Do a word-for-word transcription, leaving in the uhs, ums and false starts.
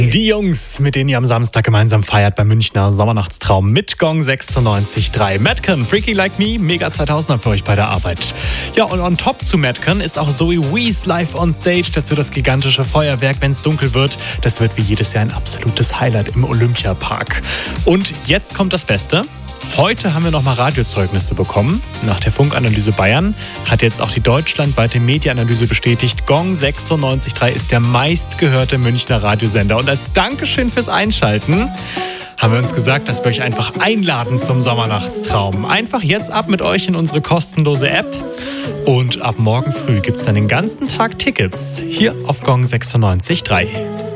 Die Jungs, mit denen ihr am Samstag gemeinsam feiert beim Münchner Sommernachtstraum mit Gong sechsundneunzig Komma drei. Madcon, Freaky Like Me, Mega zweitausender für euch bei der Arbeit. Ja, und on top zu Madcon ist auch Zoe Wees live on stage. Dazu das gigantische Feuerwerk, wenn es dunkel wird. Das wird wie jedes Jahr ein absolutes Highlight im Olympiapark. Und jetzt kommt das Beste. Heute haben wir nochmal Radiozeugnisse bekommen. Nach der Funkanalyse Bayern hat jetzt auch die deutschlandweite Medienanalyse bestätigt, Gong sechsundneunzig Komma drei ist der meistgehörte Münchner Radiosender. Und als Dankeschön fürs Einschalten haben wir uns gesagt, dass wir euch einfach einladen zum Sommernachtstraum. Einfach jetzt ab mit euch in unsere kostenlose App. Und ab morgen früh gibt es dann den ganzen Tag Tickets hier auf Gong sechsundneunzig Komma drei.